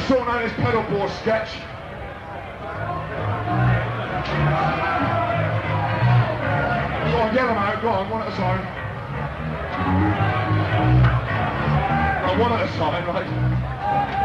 song known as Pedalboard Sketch. Go on, get them out, go on, one at a time. Right, one at a time, right?